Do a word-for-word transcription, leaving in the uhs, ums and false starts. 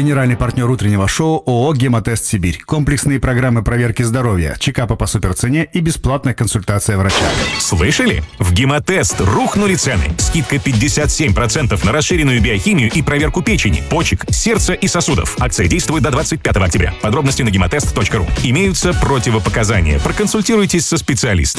Генеральный партнер утреннего шоу ООО «Гемотест Сибирь». Комплексные программы проверки здоровья, чекапа по суперцене и бесплатная консультация врача. Слышали? В «Гемотест» рухнули цены. Скидка пятьдесят семь процентов на расширенную биохимию и проверку печени, почек, сердца и сосудов. Акция действует до двадцать пятого октября. Подробности на гемотест точка ру. Имеются противопоказания. Проконсультируйтесь со специалистом.